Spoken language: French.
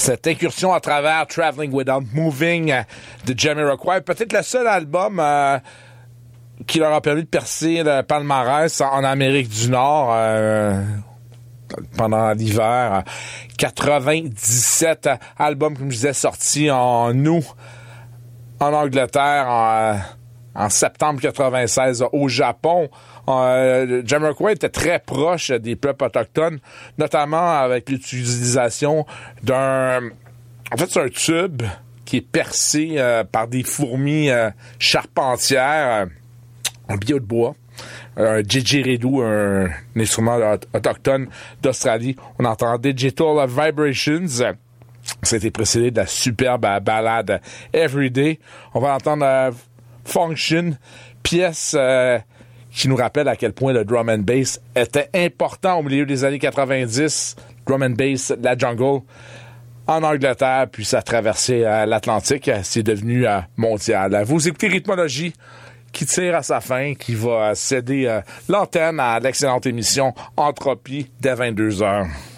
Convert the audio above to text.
cette incursion à travers Traveling Without Moving de Jamiroquai. Peut-être le seul album qui leur a permis de percer le palmarès en Amérique du Nord pendant l'hiver. 97 albums, comme je disais, sortis en août en Angleterre, en septembre 96 au Japon. Jamiroquai était très proche des peuples autochtones, notamment avec l'utilisation d'un... En fait, c'est un tube qui est percé par des fourmis charpentières en bio de bois. Un didgeridoo, un instrument autochtone d'Australie. On entend Digital Vibrations. Ça a été précédé de la superbe ballade Everyday. On va entendre Function, pièce qui nous rappelle à quel point le drum and bass était important au milieu des années 90. Drum and bass, la jungle, en Angleterre, puis ça a traversé l'Atlantique. C'est devenu mondial. Vous écoutez Rythmologie, qui tire à sa fin, qui va céder l'antenne à l'excellente émission Entropie dès 22h.